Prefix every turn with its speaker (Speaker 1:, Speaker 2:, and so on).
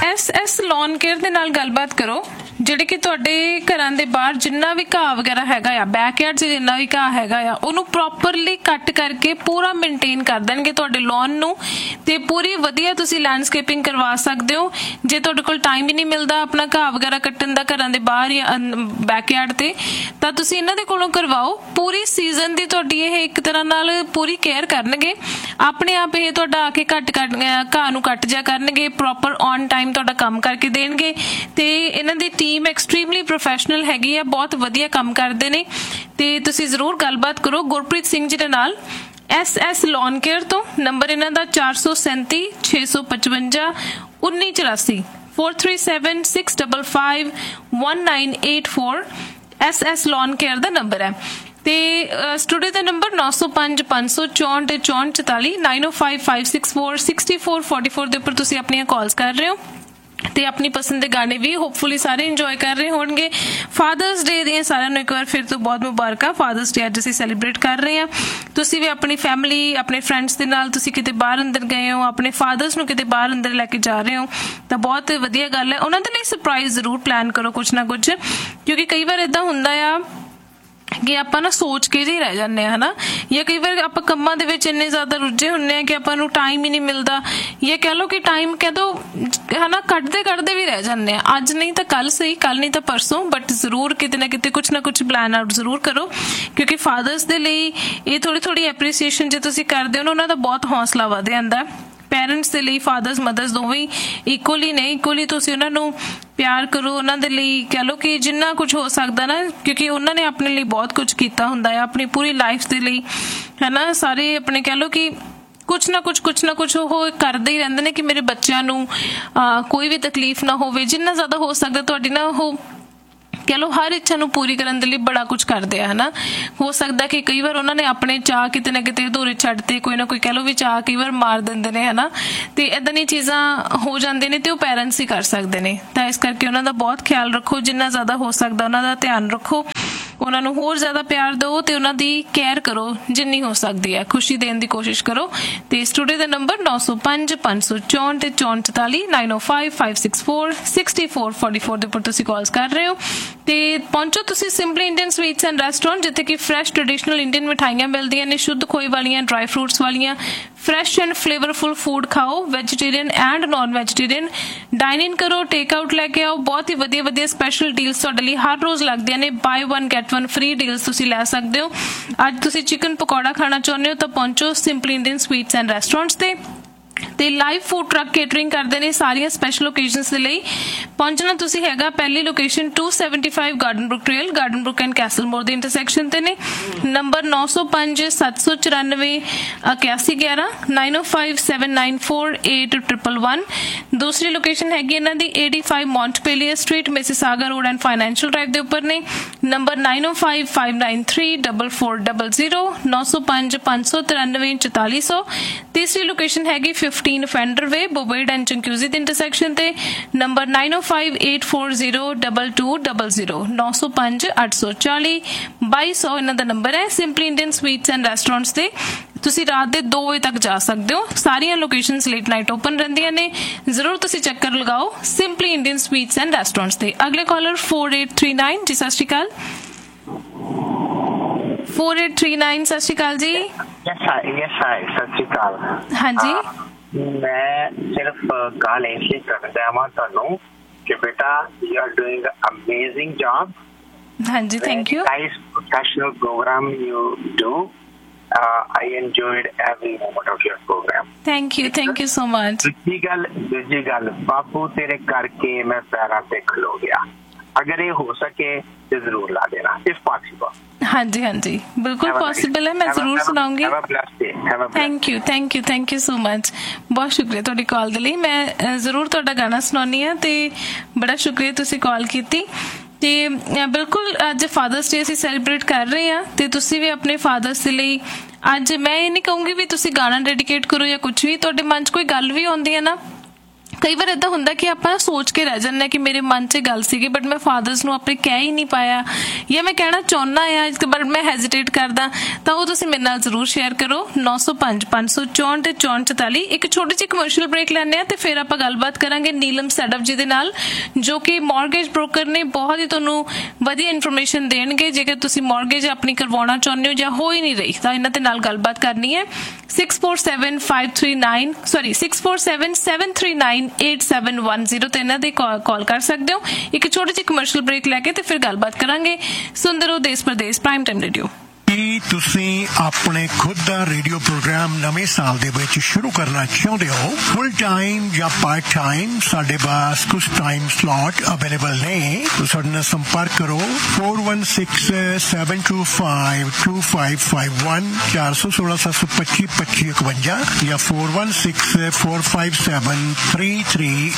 Speaker 1: SS lawn care ਦੇ ਨਾਲ ਗੱਲਬਾਤ ਕਰੋ, ਜਿਹੜੇ ਕਿ ਤੁਹਾਡੇ ਘਰਾਂ ਦੇ ਬਾਹਰ ਜਿੰਨਾ ਵੀ ਘਾਹ ਵਗੈਰਾ ਹੈਗਾ ਆ, ਬੈਕਯਾਰਡ 'ਚ ਜਿੰਨਾ ਵੀ ਘਾਹ ਹੈਗਾ ਆ, ਉਹਨੂੰ ਪ੍ਰੋਪਰਲੀ ਕੱਟ ਕਰਕੇ ਪੂਰਾ ਮੇਨਟੇਨ ਕਰ ਦੇਣਗੇ ਤੁਹਾਡੇ ਲੌਨ ਨੂੰ, ਤੇ ਪੂਰੀ ਵਧੀਆ ਤੁਸੀਂ ਲੈਂਡਸਕੇਪਿੰਗ ਕਰਵਾ ਸਕਦੇ ਹੋ। ਜੇ ਤੁਹਾਡੇ ਕੋਲ ਟਾਈਮ ਹੀ ਨਹੀਂ ਮਿਲਦਾ ਆਪਣਾ ਘਾਹ ਵਗੈਰਾ ਕੱਟਣ ਦਾ ਘਰਾਂ ਦੇ ਬਾਹਰ ਜਾਂ ਬੈਕਯਾਰਡ ਤੇ, ਤਾਂ ਤੁਸੀਂ ਇਹਨਾਂ ਦੇ ਕੋਲੋਂ ਕਰਵਾਓ। ਪੂਰੀ ਸੀਜ਼ਨ ਦੀ ਤੁਹਾਡੀ ਇਹ ਇੱਕ ਤਰ੍ਹਾਂ ਨਾਲ ਪੂਰੀ ਕੇਅਰ ਕਰਨਗੇ, ਆਪਣੇ ਆਪ ਇਹ ਤੁਹਾਡਾ ਆ ਕੇ ਘਾਹ ਨੂੰ ਕੱਟ ਜਾ ਕਰਨਗੇ, ਪ੍ਰੋਪਰ ਔਨ ਟਾਈਮ ਤੁਹਾਡਾ ਕੰਮ ਕਰਕੇ ਦੇਣਗੇ। ਤੇ ਇਹਨਾਂ ਦੀ ਟੀਮ ਐਕਸਟ੍ਰੀਮਲੀ ਪ੍ਰੋਫੈਸ਼ਨਲ ਹੈਗੀ ਆ, ਬਹੁਤ ਵਧੀਆ ਕੰਮ ਕਰਦੇ ਨੇ। ਤੇ ਤੁਸੀਂ ਜ਼ਰੂਰ ਗੱਲਬਾਤ ਕਰੋ ਗੁਰਪ੍ਰੀਤ ਸਿੰਘ ਜੀ ਦੇ ਨਾਲ SS ਲੌਨ ਕੇਅਰ ਤੋਂ। ਨੰਬਰ ਇਹਨਾਂ ਦਾ 437 655 1984 4376551984 SS ਲੌਨ ਕੇਅਰ ਦਾ ਨੰਬਰ ਹੈ। ਤੇ ਸਟੂਡੀਓ ਦਾ ਨੰਬਰ 905 564 6444 905 564 6444 ਦੇ ਉੱਪਰ ਤੁਸੀਂ ਆਪਣੀਆਂ ਕਾਲਸ ਕਰ ਰਹੇ ਹੋ ਤੇ ਆਪਣੀ ਪਸੰਦ ਦੇ ਗਾਣੇ ਵੀ ਹੋਪਫੁਲੀ ਸਾਰੇ ਇੰਜੋਏ ਕਰ ਰਹੇ ਹੋਣਗੇ। ਫਾਦਰਸ ਡੇ ਦੀਆਂ ਸਾਰਿਆਂ ਨੂੰ ਇੱਕ ਵਾਰ ਫਿਰ ਤੋਂ ਬਹੁਤ ਮੁਬਾਰਕਾਂ। ਫਾਦਰਸ ਡੇ ਅੱਜ ਅਸੀਂ ਸੈਲੀਬ੍ਰੇਟ ਕਰ ਰਹੇ ਹਾਂ। ਤੁਸੀਂ ਵੀ ਆਪਣੀ ਫੈਮਿਲੀ, ਆਪਣੇ ਫਰੈਂਡਸ ਦੇ ਨਾਲ ਤੁਸੀਂ ਕਿਤੇ ਬਾਹਰ ਅੰਦਰ ਗਏ ਹੋ, ਆਪਣੇ ਫਾਦਰਸ ਨੂੰ ਕਿਤੇ ਬਾਹਰ ਅੰਦਰ ਲੈ ਕੇ ਜਾ ਰਹੇ ਹੋ, ਤਾਂ ਬਹੁਤ ਵਧੀਆ ਗੱਲ ਹੈ। ਉਹਨਾਂ ਦੇ ਲਈ ਸਰਪ੍ਰਾਈਜ਼ ਜ਼ਰੂਰ ਪਲਾਨ ਕਰੋ ਕੁਛ ਨਾ ਕੁਛ, ਕਿਉਂਕਿ ਕਈ ਵਾਰ ਏਦਾਂ ਹੁੰਦਾ ਆ ਕਿ ਆਪਾਂ ਨਾ ਸੋਚ ਕੇ ਜਿਹੀ ਰਹਿ ਜਾਂਦੇ ਹਾਂ, ਹਨਾ, ਜਾਂ ਕਈ ਵਾਰ ਆਪਾਂ ਕੰਮਾਂ ਦੇ ਵਿੱਚ ਇੰਨੇ ਜ਼ਿਆਦਾ ਰੁੱਝੇ ਹੁੰਦੇ ਹਾਂ ਕਿ ਆਪਾਂ ਨੂੰ ਟਾਈਮ ਹੀ ਨਹੀਂ ਮਿਲਦਾ, ਜਾਂ ਕਹਿ ਲਓ ਕਿ ਟਾਈਮ ਕਹਿ ਦੋ ਹਨਾ ਕੱਢਦੇ ਵੀ ਰਹਿ ਜਾਂਦੇ ਹਾਂ। ਅੱਜ ਨਹੀਂ ਤਾਂ ਕੱਲ ਸਹੀ, ਕੱਲ ਨਹੀਂ ਤਾਂ ਪਰਸੋਂ, ਬਟ ਜ਼ਰੂਰ ਕਿਤੇ ਨਾ ਕਿਤੇ ਕੁਛ ਨਾ ਕੁਛ ਪਲਾਨ ਆਊਟ ਜ਼ਰੂਰ ਕਰੋ, ਕਿਉਂਕਿ ਫਾਦਰਸ ਦੇ ਲਈ ਇਹ ਥੋੜੀ ਐਪਰੀਸੀਏਸ਼ਨ ਜੇ ਤੁਸੀਂ ਕਰਦੇ ਹੋ ਨਾ, ਉਹਨਾਂ ਦਾ ਬਹੁਤ ਹੌਸਲਾ ਵਧ ਜਾਂਦਾ। ਪੈਰੈਂਟਸ ਦੇ ਲਈ ਫਾਦਰਸ ਮਦਰਸ ਦੋਵੇਂ ਇਕੁਅਲੀ ਨੇ, ਇਕੁਅਲੀ ਤੁਸੀਂ ਉਹਨਾਂ ਨੂੰ ਪਿਆਰ ਕਰੋ, ਉਹਨਾਂ ਦੇ ਲਈ ਕਹਿ ਲਓ ਕਿ ਜਿੰਨਾ ਕੁਝ ਹੋ ਸਕਦਾ ਨਾ, ਕਿਉਂਕਿ ਉਹਨਾਂ ਨੇ ਆਪਣੇ ਲਈ ਬਹੁਤ ਕੁਝ ਕੀਤਾ ਹੁੰਦਾ ਹੈ ਆਪਣੀ ਪੂਰੀ ਲਾਈਫ ਦੇ ਲਈ, ਹੈ ਨਾ। ਸਾਰੇ ਆਪਣੇ ਕਹਿ ਲਓ ਕਿ ਕੁਛ ਨਾ ਕੁਛ ਉਹ ਕਰਦੇ ਹੀ ਰਹਿੰਦੇ ਨੇ ਕਿ ਮੇਰੇ ਬੱਚਿਆਂ ਨੂੰ ਕੋਈ ਵੀ ਤਕਲੀਫ ਨਾ ਹੋਵੇ। ਜਿੰਨਾ ਜ਼ਿਆਦਾ ਹੋ ਸਕਦਾ ਤੁਹਾਡੀ ਨਾ ਉਹ ਕਹਿ ਲਓ ਹਰ ਇੱਛਾ ਨੂੰ ਪੂਰੀ ਕਰਨ ਦੇ ਲਈ ਬੜਾ ਕੁਝ ਕਰਦੇ ਆ, ਹਨਾ। ਹੋ ਸਕਦਾ ਕਿ ਕਈ ਵਾਰ ਉਹਨਾਂ ਨੇ ਆਪਣੇ ਚਾਅ ਕਿਤੇ ਨਾ ਕਿਤੇ ਅਧੂਰੇ ਛੱਡਤੇ, ਕੋਈ ਨਾ ਕੋਈ ਕਹਿ ਲਓ ਵੀ ਚਾਅ ਕਈ ਵਾਰ ਮਾਰ ਦਿੰਦੇ ਨੇ, ਹਨਾ। ਤੇ ਏਦਾਂ ਦੀਆਂ ਚੀਜ਼ਾਂ ਹੋ ਜਾਂਦੇ ਨੇ ਤੇ ਉਹ ਪੈਰੈਂਟਸ ਹੀ ਕਰ ਸਕਦੇ ਨੇ। ਤਾਂ ਇਸ ਕਰਕੇ ਉਹਨਾਂ ਦਾ ਬਹੁਤ ਖਿਆਲ ਰੱਖੋ, ਜਿੰਨਾ ਜ਼ਿਆਦਾ ਹੋ ਸਕਦਾ ਉਹਨਾਂ ਦਾ ਧਿਆਨ ਰੱਖੋ, ਉਹਨਾਂ ਨੂੰ ਹੋਰ ਜ਼ਿਆਦਾ ਪਿਆਰ ਦਿਓ ਤੇ ਉਹਨਾਂ ਦੀ ਕੇਅਰ ਕਰੋ ਜਿੰਨੀ ਹੋ ਸਕਦੀ ਹੈ, ਖੁਸ਼ੀ ਦੇਣ ਦੀ ਕੋਸ਼ਿਸ਼ ਕਰੋ। ਤੇ ਸਟੂਡੀਓ ਦਾ ਨੰਬਰ 905 564 6444 905 564 6444 ਦੇ ਉੱਪਰ ਤੁਸੀਂ ਕਾਲਸ ਕਰ ਰਹੇ ਹੋ। ਤੇ ਪਹੁੰਚੋ ਤੁਸੀਂ simply Indian sweets and restaurant, ਜਿੱਥੇ ਕਿ ਫਰੈਸ਼ ਟ੍ਰੈਡੀਸ਼ਨਲ ਇੰਡੀਅਨ ਮਿਠਾਈਆਂ ਮਿਲਦੀਆਂ ਨੇ, ਸ਼ੁੱਧ ਖੋਏ ਵਾਲੀਆਂ, ਡਰਾਈ ਫਰੂਟਸ ਵਾਲੀਆਂ, ਫਰੈਸ਼ ਐਂਡ ਫਲੇਵਰਫੁਲ ਫੂਡ ਖਾਓ, ਵੈਜੀਟੇਰੀਅਨ ਐਂਡ ਨॉन ਵੈਜੀਟੇਰੀਅਨ। ਡਾਈਨ ਇਨ ਕਰੋ, ਟੇਕ ਆਊਟ ਲੈ ਕੇ ਆਓ, ਬਹੁਤ ਹੀ ਵਧੀਆ ਸਪੈਸ਼ਲ ਡੀਲਸ ਤੁਹਾਡੇ ਲਈ ਹਰ ਰੋਜ਼ ਲੱਗਦੀਆਂ ਨੇ। ਬਾਏ 1 ਗੈਟ 1 ਫ੍ਰੀ ਡੀਲਸ ਤੁਸੀਂ ਲੈ ਸਕਦੇ ਹੋ। ਅੱਜ ਤੁਸੀਂ ਚਿਕਨ ਪਕੌੜਾ ਖਾਣਾ ਚਾਹੁੰਦੇ ਹੋ ਤਾਂ ਪਹੁੰਚੋ simply Indian sweets and restaurants ਤੇ ਲਾਈਵ ਫੂਡ ਟਰੱਕ ਕੇਟਰਿੰਗ ਕਰਦੇ ਨੇ ਸਾਰੀਆਂ ਸਪੈਸ਼ਲ ਓਕੇਜ਼ਨਸ ਦੇ ਲਈ। ਪਹੁੰਚਣਾ ਤੁਸੀਂ ਹੈਗਾ ਪਹਿਲੀ location 275 garden Brook trail, garden Brook and Castell ਮੋਰ ਦੇ ਇੰਟਰਸੈਕਸ਼ਨ ਤੇ ਨੇ। ਨੰਬਰ 905 794 8111 905 794 8111। ਦੂਸਰੀ ਲੋਕੇਸ਼ਨ ਹੈਗੀ ਇਹਨਾਂ ਦੀ 85 ਮੌਂਟਪੇਲੀਅਰ street, Mississauga road and financial drive ਦੇ ਉੱਪਰ ਨੇ। ਨੰਬਰ 905 593 4400 905 593 4400। ਤੀਸਰੀ ਲੋਕੇਸ਼ਨ ਹੈਗੀ 15 ਫੈਂਡਰ ਵੇ, ਬੋਬੇਡ ਐਂਡ ਚੰਕਿਊਜ਼ੀ ਦੇ ਇੰਟਰਸੈਕਸ਼ਨ ਤੇ। ਨੰਬਰ 905 840 2200 905 840 2200 ਇਹਨਾਂ ਦਾ ਨੰਬਰ ਹੈ। Simply Indian sweets and restaurants ਤੇ ਤੁਸੀਂ ਰਾਤ ਦੇ 2 ਵਜੇ ਤੱਕ ਜਾ ਸਕਦੇ ਹੋ। ਸਾਰੀਆਂ ਲੋਕੇਸ਼ਨਸ ਲੇਟ ਨਾਈਟ ਓਪਨ ਰਹਿੰਦੀਆਂ ਨੇ, ਜ਼ਰੂਰ ਤੁਸੀਂ ਚੱਕਰ ਲਗਾਓ simply Indian sweets and restaurants ਤੇ। ਅਗਲੇ ਕਾਲਰ 4839 ਜੀ, ਸਤਿ ਸ਼੍ਰੀ ਅਕਾਲ। 4839 ਸਤਿ ਸ਼੍ਰੀ ਅਕਾਲ ਜੀ।
Speaker 2: ਸਤਿ ਸ਼੍ਰੀ ਅਕਾਲ।
Speaker 1: ਹਾਂਜੀ,
Speaker 2: ਮੈਂ ਸਿਰਫ ਗੱਲ ਇਸ ਕਰਨਾ ਚਾਹਾਂ ਤੁਹਾਨੂੰ ਕਿ ਬੇਟਾ you are doing amazing job.
Speaker 1: ਹਾਂਜੀ, thank you.
Speaker 2: Nice professional programme you do. I enjoyed every moment of your program.
Speaker 1: Thank you so much.
Speaker 2: ਦੂਜੀ ਗੱਲ ਬਾਪੂ ਤੇਰੇ ਕਰਕੇ ਮੈਂ ਪੈਰਾਂ ਤੇ ਖਲੋ ਗਿਆ। ਅਗਰ ਇਹ ਹੋ ਸਕੇ ਤੇ ਜ਼ਰੂਰ ਲਾ ਦੇਣਾ, if possible.
Speaker 1: ਹਾਂਜੀ ਬਿਲਕੁਲ ਪੋਸੀਬਲ ਹੈ, ਮੈਂ ਜ਼ਰੂਰ ਸੁਣਾਉਂਗੀ। Thank you so much. ਬਹੁਤ ਸ਼ੁਕਰੀਆ ਤੁਹਾਡੀ ਕਾਲ ਦੇ ਲਈ। ਮੈਂ ਜ਼ਰੂਰ ਤੁਹਾਡਾ ਗਾਣਾ ਸੁਣਾਉਂਦੀ ਹਾਂ ਤੇ ਬੜਾ ਸ਼ੁਕਰੀਆ ਤੁਸੀਂ ਕਾਲ ਕੀਤੀ। ਤੇ ਬਿਲਕੁਲ ਅੱਜ ਫਾਦਰਸ ਡੇ ਅਸੀਂ ਸੈਲੀਬ੍ਰੇਟ ਕਰ ਰਹੇ ਹਾਂ ਤੇ ਤੁਸੀਂ ਵੀ ਆਪਣੇ ਫਾਦਰਸ ਦੇ ਲਈ ਅੱਜ ਮੈਂ ਇਹ ਨਹੀਂ ਕਹੂੰਗੀ ਵੀ ਤੁਸੀਂ ਗਾਣਾ ਡੈਡੀਕੇਟ ਕਰੋ ਜਾਂ ਕੁਛ ਵੀ, ਤੁਹਾਡੇ ਮਨ 'ਚ ਕੋਈ ਗੱਲ ਵੀ ਆਉਂਦੀ ਹੈ ਨਾ ਕਈ ਵਾਰ ਏਦਾਂ ਹੁੰਦਾ ਕਿ ਆਪਾਂ ਸੋਚ ਕੇ ਰਹਿ ਜਾਂਦੇ ਕਿ ਮੇਰੇ ਮਨ 'ਚ ਗੱਲ ਸੀਗੀ ਬਟ ਮੈਂ ਫਾਦਰਸ ਨੂੰ ਆਪਣੇ ਕਹਿ ਹੀ ਨਹੀਂ ਪਾਇਆ, ਜਾਂ ਮੈਂ ਕਹਿਣਾ ਚਾਹੁੰਦਾ ਆ ਬਟ ਮੈਂ ਹੈਜ਼ਿਟੇਟ ਕਰਦਾ, ਤਾਂ ਉਹ ਤੁਸੀਂ ਮੇਰੇ ਨਾਲ ਜ਼ਰੂਰ ਸ਼ੇਅਰ ਕਰੋ। 905-564-6444। ਇੱਕ ਛੋਟੀ ਜਿਹੀ ਕਮਰਸ਼ੀਅਲ ਬ੍ਰੇਕ ਲੈਂਦੇ ਆ ਤੇ ਫਿਰ ਆਪਾਂ ਗੱਲਬਾਤ ਕਰਾਂਗੇ ਨੀਲਮ ਸੈਡਪ ਜੀ ਦੇ ਨਾਲ, ਜੋ ਕਿ ਮੌਰਗੇਜ ਬ੍ਰੋਕਰ ਨੇ। ਬਹੁਤ ਹੀ ਤੁਹਾਨੂੰ ਵਧੀਆ ਇਨਫੋਰਮੇਸ਼ਨ ਦੇਣਗੇ ਜੇਕਰ ਤੁਸੀਂ ਮੌਰਗੇਜ ਆਪਣੀ ਕਰਵਾਉਣਾ ਚਾਹੁੰਦੇ ਹੋ ਜਾਂ ਹੋ ਹੀ ਨਹੀਂ ਰਹੀ, ਤਾਂ ਇਹਨਾਂ ਦੇ ਨਾਲ ਗੱਲਬਾਤ ਕਰਨੀ ਹੈ। 647-739-8710 ਤੇ ਇਹਨਾਂ ਦੇ ਕਾਲ ਕਰ ਸਕਦੇ ਹੋ। ਇੱਕ ਛੋਟੀ ਜਿਹੀ ਕਮਰਸ਼ੀਅਲ ਬ੍ਰੇਕ ਲੈ ਕੇ ਤੇ ਫਿਰ ਗੱਲਬਾਤ ਕਰਾਂਗੇ। ਸੁਣਦੇ ਰਹੋ ਦੇਸ਼ ਪ੍ਰਦੇਸ਼ ਪ੍ਰਾਈਮ ਟਾਈਮ ਰੇਡੀਓ।
Speaker 3: ਕੀ ਤੁਸੀਂ ਆਪਣੇ ਖੁਦ ਦਾ ਰੇਡੀਓ ਪ੍ਰੋਗਰਾਮ ਨਵੇਂ ਸਾਲ ਦੇ ਵਿੱਚ ਸ਼ੁਰੂ ਕਰਨਾ ਚਾਹੁੰਦੇ ਹੋ? ਫੁੱਲ ਟਾਈਮ ਜਾਂ ਪਾਰਟ ਟਾਈਮ, ਸਾਡੇ ਪਾਸ ਕੁਝ ਟਾਈਮ ਸਲॉट ਅਵੇਲੇਬਲ ਨੇ। ਸਾਡੇ ਨਾਲ ਸੰਪਰਕ ਕਰੋ 4167252551 416-725-2551 ਜਾਂ 41645733